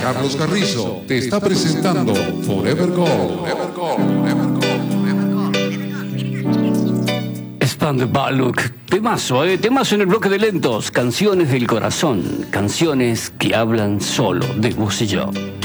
Carlos Carrizo te está presentando Forever Gold. Forever Gold. Forever Gold. Span de Baluk, temazo en el bloque de lentos, canciones del corazón, canciones que hablan solo de vos y yo.